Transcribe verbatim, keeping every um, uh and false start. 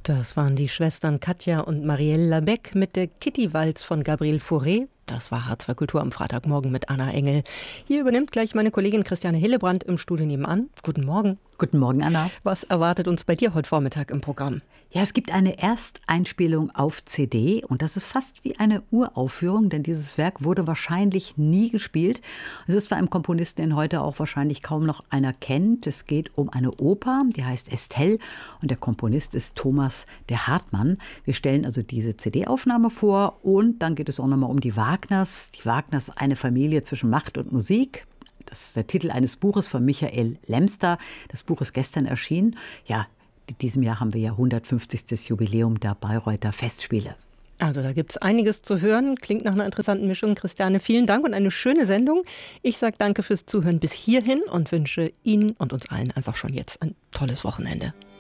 Das waren die Schwestern Katja und Marielle Labec mit der Kitty-Walz von Gabriel Fauré. Das war H zwei Kultur am Freitagmorgen mit Anna Engel. Hier übernimmt gleich meine Kollegin Christiane Hillebrand im Studio nebenan. Guten Morgen. Guten Morgen, Anna. Was erwartet uns bei dir heute Vormittag im Programm? Ja, es gibt eine Ersteinspielung auf C D und das ist fast wie eine Uraufführung, denn dieses Werk wurde wahrscheinlich nie gespielt. Es ist von einem Komponisten, den heute auch wahrscheinlich kaum noch einer kennt. Es geht um eine Oper, die heißt Estelle und der Komponist ist Thomas de Hartmann. Wir stellen also diese C D-Aufnahme vor und dann geht es auch nochmal um die Wagners. Die Wagners, eine Familie zwischen Macht und Musik. Das ist der Titel eines Buches von Michael Lemster. Das Buch ist gestern erschienen. Ja, in diesem Jahr haben wir ja hundertfünfzigstes Jubiläum der Bayreuther Festspiele. Also da gibt es einiges zu hören. Klingt nach einer interessanten Mischung. Christiane, vielen Dank und eine schöne Sendung. Ich sage danke fürs Zuhören bis hierhin und wünsche Ihnen und uns allen einfach schon jetzt ein tolles Wochenende.